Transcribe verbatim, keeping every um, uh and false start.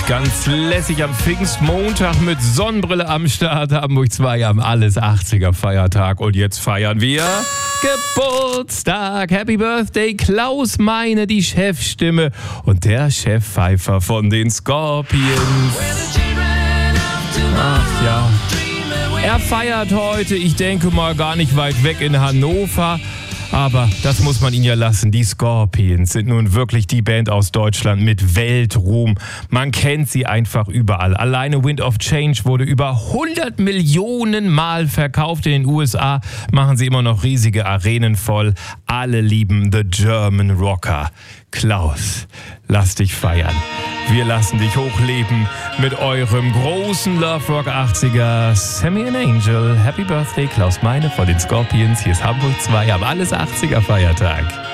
Ganz lässig am Pfingstmontag mit Sonnenbrille am Start. Hamburg zwei am Alles achtziger Feiertag. Und jetzt feiern wir Geburtstag. Happy Birthday, Klaus Meine, die Chefstimme und der Chefpfeifer von den Scorpions. Ach ja. Er feiert heute, ich denke mal, gar nicht weit weg in Hannover. Aber das muss man ihnen ja lassen. Die Scorpions sind nun wirklich die Band aus Deutschland mit Weltruhm. Man kennt sie einfach überall. Alleine Wind of Change wurde über hundert Millionen Mal verkauft. In den U S A machen sie immer noch riesige Arenen voll. Alle lieben The German Rocker. Klaus, lass dich feiern. Wir lassen dich hochleben mit eurem großen Love Rock achtziger. Sammy and Angel, Happy Birthday, Klaus Meine von den Scorpions. Hier ist Hamburg zwei am Alles achtziger Feiertag.